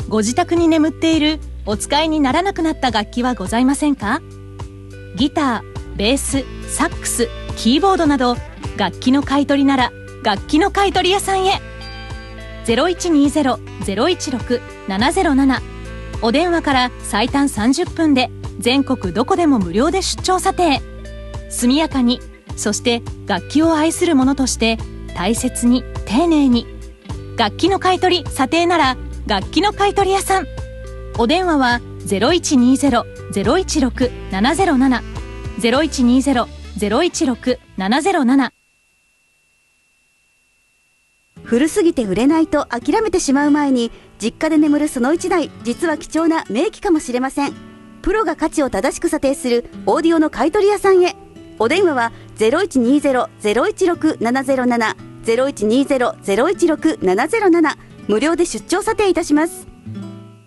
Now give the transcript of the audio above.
ご自宅に眠っているお使いにならなくなった楽器はございませんか？ギター、ベース、サックス、キーボードなど楽器の買い取りなら楽器の買い取り屋さんへ。 0120-016-707 お電話から最短30分で全国どこでも無料で出張査定。速やかに、そして楽器を愛する者として大切に丁寧に。楽器の買い取り査定なら楽器の買い取り屋さん。お電話は 0120-016-707 0120-016-707。 古すぎて売れないと諦めてしまう前に、実家で眠るその一台、実は貴重な名機かもしれません。プロが価値を正しく査定するオーディオの買取屋さんへ。お電話は 0120-016-707 0120-016-707 無料で出張査定いたします。